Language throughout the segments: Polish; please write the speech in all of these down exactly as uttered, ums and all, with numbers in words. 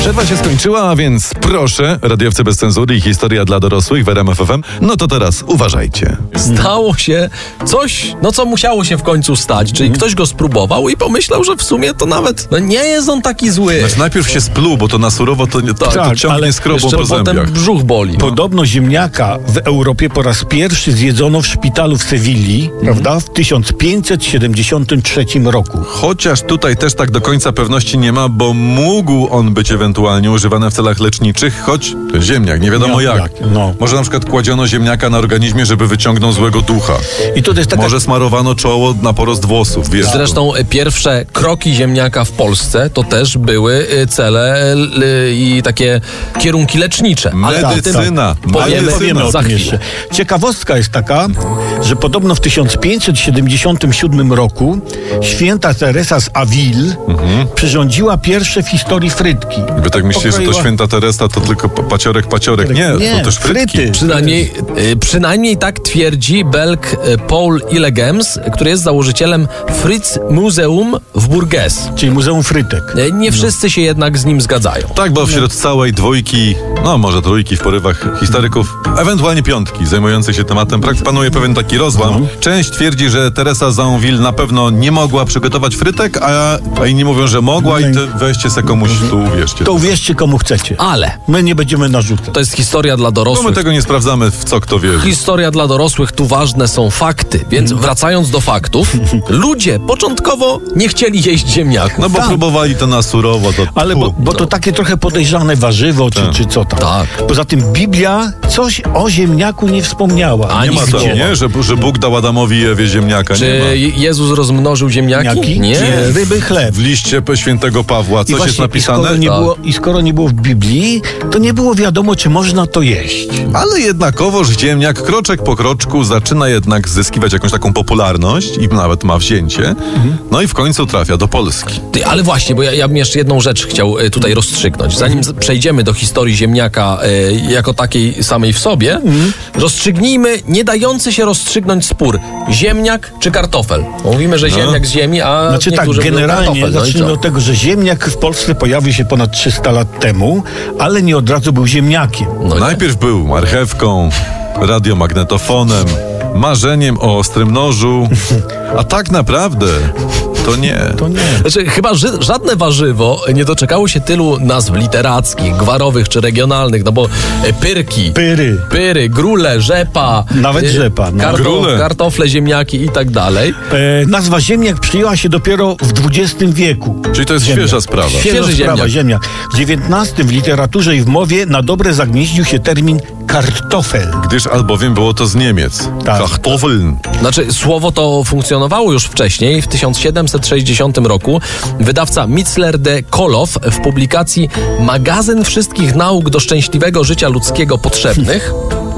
Przerwa się skończyła, a więc proszę, radiowcy bez cenzury i historia dla dorosłych w R M F F M. No to teraz uważajcie. Stało się coś, no co musiało się w końcu stać, czyli ktoś go spróbował i pomyślał, że w sumie to nawet, no nie jest on taki zły. Znaczy najpierw się spluł, bo to na surowo to, to, to, Tak, to ciągnie ale skrobą Jeszcze po potem zębiach. brzuch boli. No. Podobno ziemniaka w Europie po raz pierwszy zjedzono w szpitalu w Sewilli, prawda, w tysiąc pięćset siedemdziesiątym trzecim roku. Chociaż tutaj też tak do końca pewności nie ma, bo mógł on być ewentualnie używany w celach leczniczych, choć to ziemniak, nie wiadomo No, jak. jak, no. Może na przykład kładziono ziemniaka na organizmie, żeby wyciągnął złego ducha. I to jest taka... Może smarowano czoło na porost włosów, wiesz. Zresztą e, pierwsze kroki ziemniaka w Polsce to też były e, cele e, i takie kierunki lecznicze. Ale o tym Medycyna. powiemy, Medycyna. Powiemy o za tym chwilę. jeszcze. Ciekawostka jest taka, że podobno w tysiąc pięćset siedemdziesiątym siódmym roku święta Teresa z Avil przyrządziła pierwsze w historii frytki. Wy tak myślicie, że to Pokroiła- święta Teresa to tylko pa- paciorek, paciorek. Nie, Nie, to też frytki. fryty. Przynajmniej, e, przynajmniej tak twierdzi Belg e, Paul Illegems, który jest założycielem Fritz Museum w Burges. Czyli Muzeum Frytek. E, Nie wszyscy się jednak z nim zgadzają. Tak, bo wśród całej dwójki, no może trójki w porywach historyków, ewentualnie piątki zajmujących się tematem, prak- panuje pewien taki rozłam. Część twierdzi, że Teresa Zaonville na pewno nie mogła przygotować frytek, a, a inni mówią, że mogła i to weźcie se komuś tu uwierzcie. To uwierzcie komu chcecie. Ale My nie będziemy narzucać. to jest historia dla Bo my dorosłych. tego nie sprawdzamy, w co kto wierzy. Historia dla dorosłych, tu ważne są fakty, więc wracając do faktów, ludzie początkowo nie chcieli jeść ziemniaków. No bo Tak. próbowali to na surowo, to Ale bo, pu. bo to takie trochę podejrzane warzywo, czy, Tak. czy co tam. Tak. Poza tym Biblia coś o ziemniaku nie wspomniała. Ani Nie ma co, słowa. nie? Że, że Bóg dał Adamowi i Ewie ziemniaka, nie Czy ma. Je- Jezus rozmnożył ziemniaki? Ziemniaki? Nie. Czy ryby, chleb. W liście świętego Pawła I coś jest właśnie, I skoro, napisane? nie Tak. było, I skoro nie było w Biblii, to nie było wiadomo, czy można to jeść. Ale jednakowoż ziemniak kroczek po kroczku zaczyna jednak zyskiwać jakąś taką popularność i nawet ma wzięcie. No i w końcu trafia do Polski. Ty, ale właśnie, bo ja, ja bym jeszcze jedną rzecz chciał e, tutaj rozstrzygnąć. Zanim z- przejdziemy do historii ziemniaka e, jako takiej samej w sobie, rozstrzygnijmy nie dający się rozstrzygnąć spór. Ziemniak czy kartofel? Bo mówimy, że ziemniak z ziemi, a Znaczy tak, niektórzy mówią generalnie kartofel. No i zacznijmy co? od tego, że ziemniak w Polsce pojawił się ponad trzysta lat temu, ale nie od razu był ziemniakiem. No nie. Najpierw był marchewką, radiomagnetofonem, marzeniem o ostrym nożu, a tak naprawdę to nie. To nie. Znaczy, chyba ży- żadne warzywo nie doczekało się tylu nazw literackich, gwarowych czy regionalnych, no bo e, pyrki, Pyry. pyry, grule, rzepa, Nawet e, rzepa, no. Grule. kartofle, ziemniaki i tak dalej. E, nazwa ziemniak przyjęła się dopiero w dwudziestym wieku. Czyli to jest Ziemniak. świeża sprawa. Świeża Świeży sprawa, ziemniak. ziemniak. W dziewiętnastym w literaturze i w mowie na dobre zagnieździł się termin kartofel. Gdyż albowiem było to z Niemiec. Tak. Kartoffeln. Znaczy, słowo to funkcjonowało już wcześniej. W tysiąc siedemset sześćdziesiątym roku wydawca Mitzler de Kolow w publikacji Magazyn Wszystkich Nauk do Szczęśliwego Życia Ludzkiego Potrzebnych,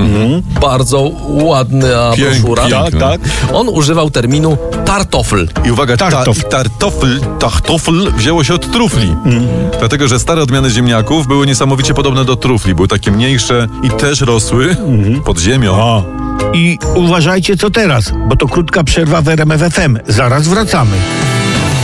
bardzo ładna Pięk- broszura, piękne. Tak, tak. on używał terminu tartofl. I uwaga, ta, Tartof. i tartofel, tartofel wzięło się od trufli. Dlatego, że stare odmiany ziemniaków były niesamowicie podobne do trufli. Były takie mniejsze i też rosły pod ziemią. O. I uważajcie co teraz, bo to krótka przerwa w R M F F M. Zaraz wracamy.